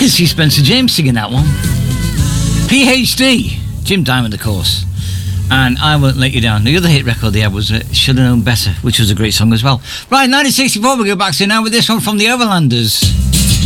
can see Spencer James singing that one. PhD, Jim Diamond, of course. And I Won't Let You Down. The other hit record they had was Should Have Known Better, which was a great song as well. Right, 1964, we'll go back to now with this one from the Overlanders.